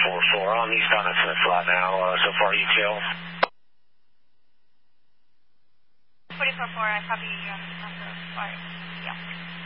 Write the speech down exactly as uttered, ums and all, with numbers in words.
four four on East Donaldson flat now. Uh, so far, E T L. forty-four four, I copy you on the number. Sorry. Yeah.